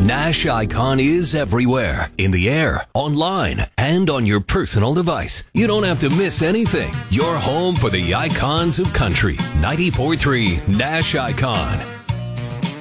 Nash Icon is everywhere, in the air, online, and on your personal device. You don't have to miss anything. You're home for the icons of country. 94.3 Nash Icon.